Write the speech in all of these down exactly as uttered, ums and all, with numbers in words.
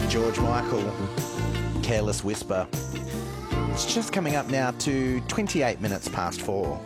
George Michael, Careless Whisper. It's just coming up now to twenty-eight minutes past four.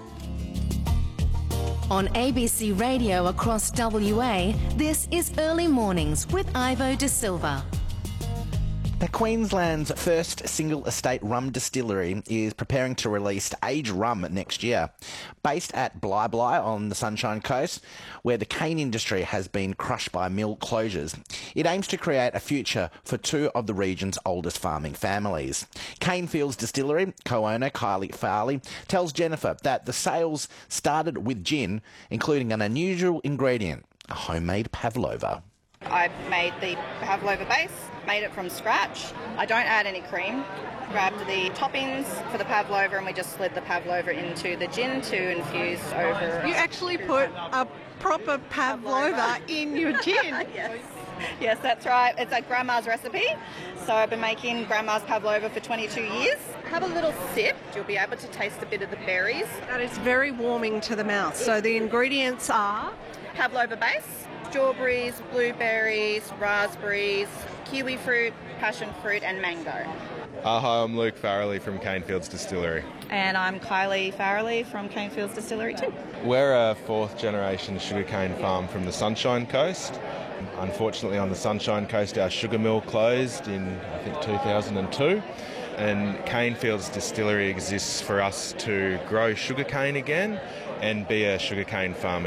On A B C Radio across W A, this is Early Mornings with Ivo De Silva. The Queensland's first single estate rum distillery is preparing to release aged rum next year. Based at Bli Bli on the Sunshine Coast, where the cane industry has been crushed by mill closures, it aims to create a future for two of the region's oldest farming families. Cane Fields Distillery co-owner Kylie Farley tells Jennifer that the sales started with gin, including an unusual ingredient, a homemade pavlova. I made the pavlova base, made it from scratch. I don't add any cream. Grabbed the toppings for the pavlova and we just slid the pavlova into the gin to infuse over. You actually put a proper pavlova in your gin? Yes. Yes, that's right. It's a grandma's recipe. So I've been making grandma's pavlova for twenty-two years. Have a little sip. You'll be able to taste a bit of the berries. That is very warming to the mouth. So the ingredients are? Pavlova base, strawberries, blueberries, raspberries, kiwi fruit, passion fruit and mango. Uh, hi, I'm Luke Farrelly from Cane Fields Distillery. And I'm Kylie Farrelly from Cane Fields Distillery too. We're a fourth generation sugarcane farm from the Sunshine Coast. Unfortunately on the Sunshine Coast our sugar mill closed in I think two thousand two, and Cane Fields Distillery exists for us to grow sugarcane again and be a sugarcane farm